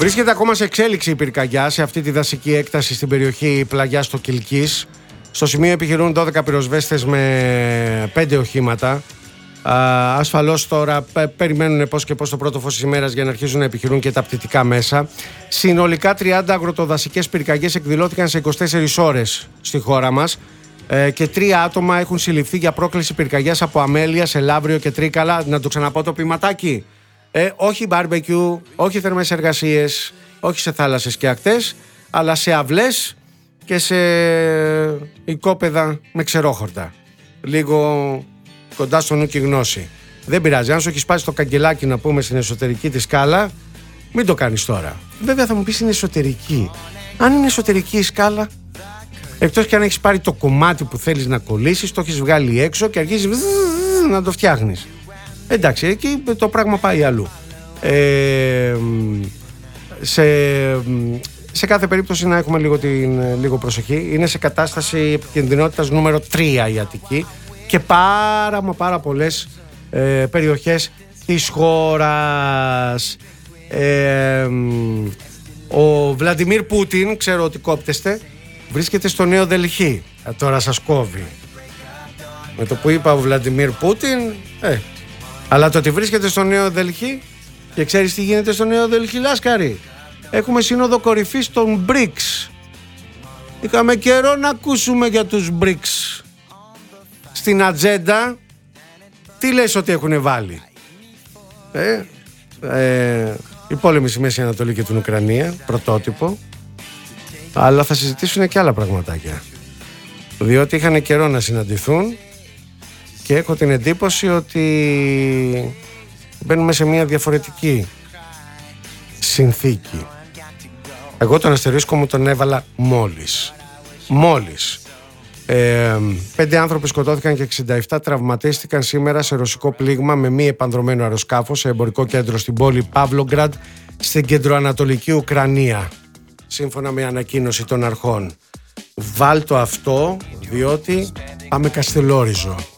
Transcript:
Βρίσκεται ακόμα σε εξέλιξη η πυρκαγιά σε αυτή τη δασική έκταση στην περιοχή πλαγιάς στο Κιλκής. Στο σημείο επιχειρούν 12 πυροσβέστες με 5 οχήματα. Ασφαλώς τώρα περιμένουν πώς και πώς το πρώτο φως της ημέρας για να αρχίσουν να επιχειρούν και τα πτυτικά μέσα. Συνολικά 30 αγροτοδασικές πυρκαγιές εκδηλώθηκαν σε 24 ώρες στη χώρα μας και 3 άτομα έχουν συλληφθεί για πρόκληση πυρκαγιάς από αμέλεια σε Λαύριο και Τρίκαλα. Να το ξαναπώ το ποιηματάκι. Όχι μπάρμπεκιου, όχι θερμές εργασίες, όχι σε θάλασσες και ακτές, αλλά σε αυλές και σε οικόπεδα με ξερόχορτα. Λίγο κοντά στο νου και γνώση. Δεν πειράζει. Αν σου έχει σπάσει το καγκελάκι, να πούμε, στην εσωτερική τη σκάλα, μην το κάνεις τώρα. Βέβαια θα μου πεις είναι εσωτερική. Αν είναι εσωτερική η σκάλα, εκτός και αν έχεις πάρει το κομμάτι που θέλεις να κολλήσεις, το έχεις βγάλει έξω και αρχίζεις να το φτιάχνεις. Εντάξει, εκεί το πράγμα πάει αλλού. Σε κάθε περίπτωση να έχουμε λίγο προσοχή. Είναι σε κατάσταση επικινδυνότητας νούμερο 3 η Αττική και πάρα πολλές περιοχές της χώρας. Ο Βλαντιμίρ Πούτιν, ξέρω ότι κόπτεστε, βρίσκεται στο Νέο Δελχή. Τώρα σας κόβει. Με το που είπα ο Βλαντιμίρ Πούτιν, αλλά το ότι βρίσκεται στο Νέο Δελχή και ξέρεις τι γίνεται στο Νέο Δελχή, Λάσκαρη. Έχουμε σύνοδο κορυφής των BRICS. Είχαμε καιρό να ακούσουμε για τους BRICS. Στην ατζέντα τι λες ότι έχουν βάλει? Η πόλεμη στη Μέση Ανατολή και την Ουκρανία, πρωτότυπο. Αλλά θα συζητήσουν και άλλα πραγματάκια, διότι είχαν καιρό να συναντηθούν και έχω την εντύπωση ότι μπαίνουμε σε μια διαφορετική συνθήκη. Εγώ τον αστερίσκο μου τον έβαλα μόλις. 5 άνθρωποι σκοτώθηκαν και 67 τραυματίστηκαν σήμερα σε ρωσικό πλήγμα με μη επανδρωμένο αεροσκάφος σε εμπορικό κέντρο στην πόλη Παύλογκραντ στην κεντροανατολική Ουκρανία, σύμφωνα με ανακοίνωση των αρχών. Βάλτο αυτό, διότι πάμε Καστελόριζο.